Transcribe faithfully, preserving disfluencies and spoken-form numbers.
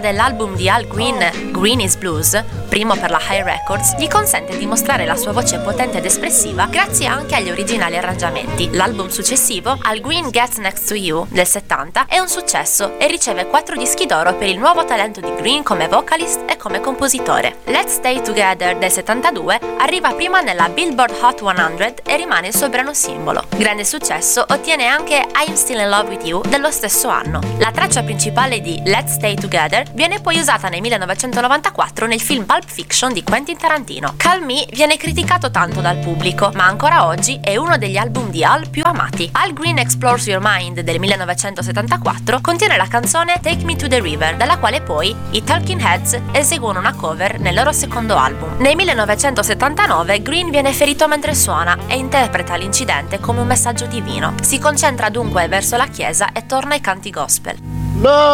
dell'album di Al Green, Green is Blues, primo per la Hi Records, gli consente di mostrare la sua voce potente ed espressiva grazie anche agli originali arrangiamenti. L'album successivo, Al Green Gets Next to You, del settanta, è un successo e riceve quattro dischi d'oro per il nuovo talento di Green come vocalist e come compositore. Let's Stay Together, del settantadue, arriva prima nella Billboard Hot cento e rimane il suo brano simbolo. Grande successo ottiene anche I'm Still in Love with You dello stesso anno. La traccia principale di Let's Stay Together viene poi usata nel millenovecentonovantaquattro nel film Pulp Fiction di Quentin Tarantino. Call Me viene criticato tanto dal pubblico, ma ancora oggi è uno degli album di Al più amati. Al Green Explores Your Mind del millenovecentosettantaquattro contiene la canzone Take Me to the River, dalla quale poi i Talking Heads eseguono una cover nel loro secondo album. Nel millenovecentosettantanove Green viene ferito mentre suona e interpreta l'incidente come un messaggio divino. Si concentra dunque verso la chiesa e torna ai canti gospel. No!